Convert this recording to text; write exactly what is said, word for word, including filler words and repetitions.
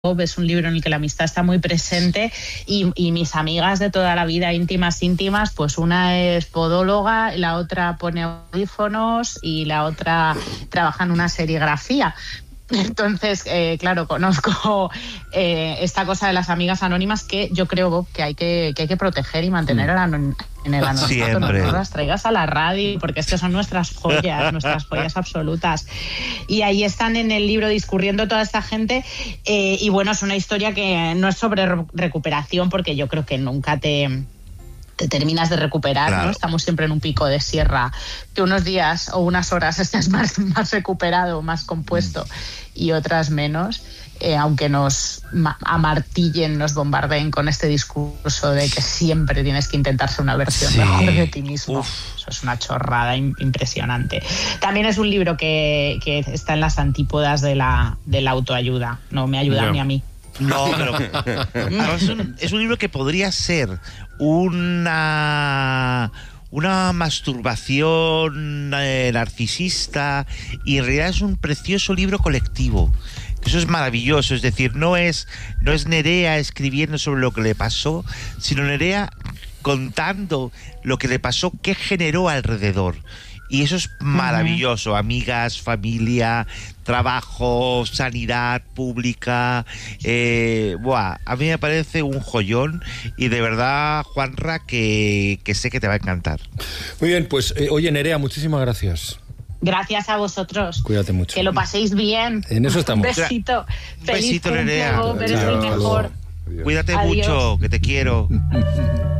Es un libro en el que la amistad está muy presente y, y mis amigas de toda la vida, íntimas, íntimas, pues una es podóloga, la otra pone audífonos y la otra trabaja en una serigrafía. Entonces, eh, claro, conozco eh, esta cosa de las amigas anónimas que yo creo que hay que, que, hay que proteger y mantener en, anon- en el anonimato. No, no las traigas a la radio, porque es que son nuestras joyas, nuestras joyas absolutas. Y ahí están en el libro discurriendo toda esta gente. Eh, y bueno, es una historia que no es sobre re- recuperación, porque yo creo que nunca te... te terminas de recuperar, claro. ¿No? Estamos siempre en un pico de sierra, que unos días o unas horas estés más, más recuperado, más compuesto, mm. y otras menos, eh, aunque nos ma- amartillen, nos bombardeen con este discurso de que siempre tienes que intentar ser una versión sí. mejor de ti mismo. Uf. Eso es una chorrada in- impresionante. También es un libro que, que está en las antípodas de la, de la autoayuda, no me ayuda no. ni a mí. No, pero es un, es un libro que podría ser una una masturbación eh, narcisista, y en realidad es un precioso libro colectivo. Eso es maravilloso, es decir, no es no es Nerea escribiendo sobre lo que le pasó, sino Nerea contando lo que le pasó, qué generó alrededor. Y eso es maravilloso. Uh-huh. Amigas, familia, trabajo, sanidad pública. Eh, buah, a mí me parece un joyón. Y de verdad, Juanra, que, que sé que te va a encantar. Muy bien, pues eh, oye, Nerea, muchísimas gracias. Gracias a vosotros. Cuídate mucho. Que lo paséis bien. En eso estamos. Un besito. Un Feliz besito, Nerea. Eres el mejor. Cuídate Adiós. mucho, que te quiero.